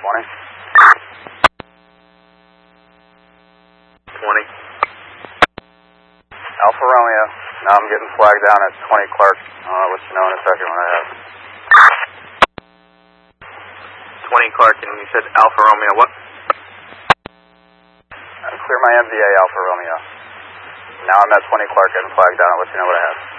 20. 20. Alpha Romeo. Now I'm getting flagged down at 20 Clark. I'll let you know in a second when I have. 20 Clark, and you said Alpha Romeo, what? Clear my MVA, Alpha Romeo. Now I'm at 20 Clark getting flagged down. I'll let you know what I have.